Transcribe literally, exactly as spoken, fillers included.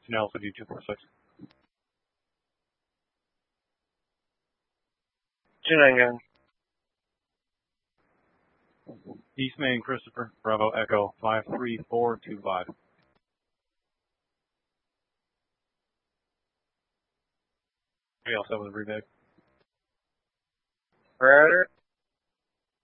Chanel City two four six. two nine gun. East Main Christopher, Bravo Echo five three four two five. We also have a rebag. Router.